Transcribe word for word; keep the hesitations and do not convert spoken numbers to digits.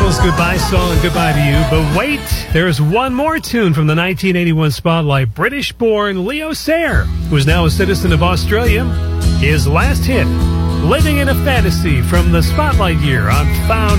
Beatles' goodbye song, goodbye to you. But wait, there's one more tune from the nineteen eighty-one Spotlight. British-born Leo Sayer, who is now a citizen of Australia, his last hit, Living in a Fantasy, from the Spotlight year on Found